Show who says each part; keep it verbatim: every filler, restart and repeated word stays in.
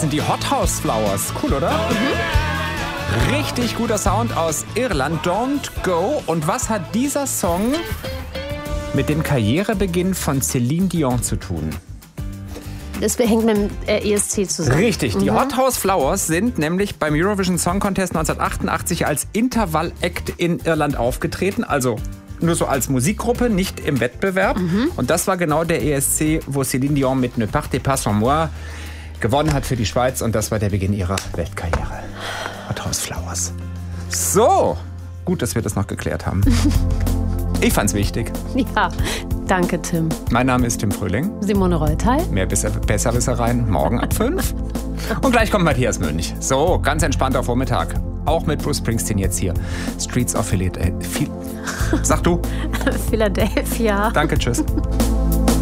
Speaker 1: sind die Hot House Flowers. Cool, oder? Mhm. Richtig guter Sound aus Irland. Don't Go. Und was hat dieser Song mit dem Karrierebeginn von Celine Dion zu tun?
Speaker 2: Das hängt mit dem E S C zusammen.
Speaker 1: Richtig, die
Speaker 2: mhm.
Speaker 1: Hot House Flowers sind nämlich beim Eurovision Song Contest neunzehnhundertachtundachtzig als Intervall-Act in Irland aufgetreten, also nur so als Musikgruppe, nicht im Wettbewerb. Mhm. Und das war genau der E S C, wo Céline Dion mit Ne partez pas sans moi gewonnen hat für die Schweiz. Und das war der Beginn ihrer Weltkarriere. Hot House Flowers. So, gut, dass wir das noch geklärt haben. Ich fand's wichtig.
Speaker 2: Ja, danke, Tim.
Speaker 1: Mein Name ist Tim Frühling.
Speaker 2: Simone Reutal.
Speaker 1: Mehr Besserwissereien morgen ab fünf. Und gleich kommt Matthias Mönch. So, ganz entspannter Vormittag. Auch mit Bruce Springsteen jetzt hier. Streets of Philadelphia. Sag du.
Speaker 2: Philadelphia.
Speaker 1: Danke, tschüss.